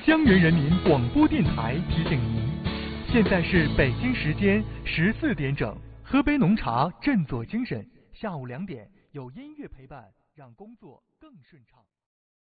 江源人民广播电台提醒您，现在是北京时间14点整，喝杯浓茶振作精神。下午2点有音乐陪伴，让工作更顺畅。